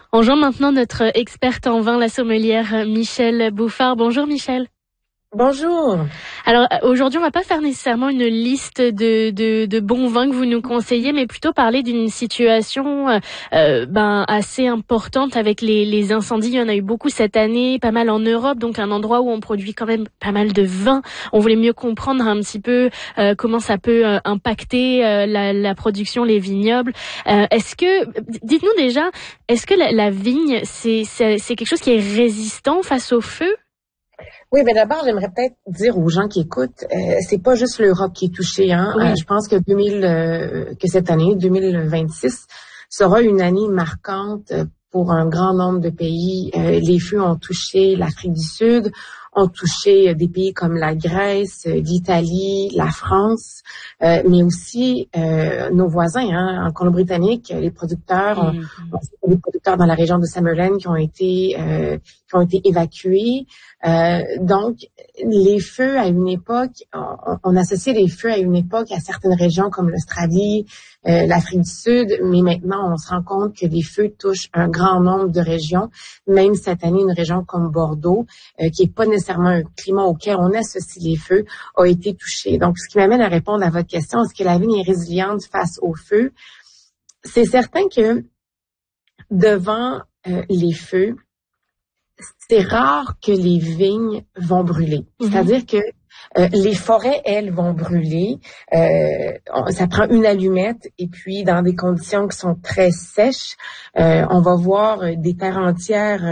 On rejoint maintenant notre experte en vin, la sommelière Michèle Bouffard. Bonjour Michèle. Bonjour. Alors aujourd'hui, on va pas faire nécessairement une liste de bons vins que vous nous conseillez, mais plutôt parler d'une situation assez importante avec les incendies. Il y en a eu beaucoup cette année, pas mal en Europe, donc un endroit où on produit quand même pas mal de vin. On voulait mieux comprendre un petit peu comment ça peut impacter la production, les vignobles. Dites-nous déjà, est-ce que la vigne, c'est quelque chose qui est résistant face au feu? Oui, ben d'abord, j'aimerais peut-être dire aux gens qui écoutent, c'est pas juste l'Europe qui est touchée, hein. Oui. Je pense que que cette année, 2026, sera une année marquante pour un grand nombre de pays. Les feux ont touché l'Afrique du Sud, ont touché des pays comme la Grèce, l'Italie, la France, mais aussi nos voisins, hein, en Colombie-Britannique, les producteurs, les producteurs dans la région de Summerland qui ont été évacués. Donc, les feux à une époque, on associait les feux à une époque à certaines régions comme l'Australie, l'Afrique du Sud, mais maintenant on se rend compte que les feux touchent un grand nombre de régions, même cette année une région comme Bordeaux, qui est pas nécessairement un climat auquel on associe les feux, a été touchée. Donc, ce qui m'amène à répondre à votre question, est-ce que la vigne est résiliente face aux feux? C'est certain que devant les feux, c'est rare que les vignes vont brûler. C'est-à-dire que les forêts, elles, vont brûler. Ça prend une allumette et puis dans des conditions qui sont très sèches, on va voir des terres entières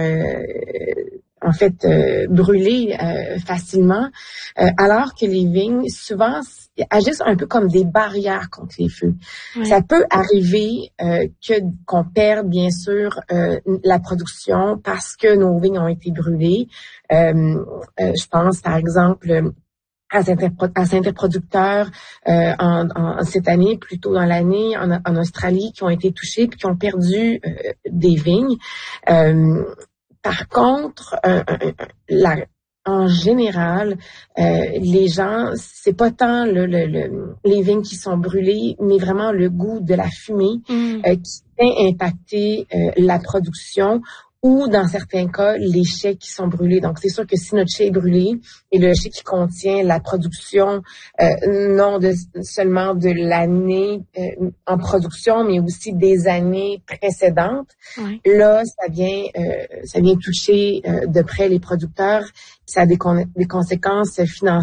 brûler facilement, alors que les vignes, souvent, agissent un peu comme des barrières contre les feux. Oui. Ça peut arriver qu'on perde, bien sûr, la production parce que nos vignes ont été brûlées. Je pense, par exemple, à certains producteurs en cette année, plus tôt dans l'année, en Australie, qui ont été touchés puis qui ont perdu des vignes. Par contre, en général, les gens, c'est pas tant les vignes qui sont brûlées, mais vraiment le goût de la fumée qui peut impacter la production ou, dans certains cas, les chais qui sont brûlés. Donc, c'est sûr que si notre chai est brûlé et le chai qui contient la production, non seulement de l'année en production, mais aussi des années précédentes, là, ça vient toucher de près les producteurs. Ça a des conséquences financières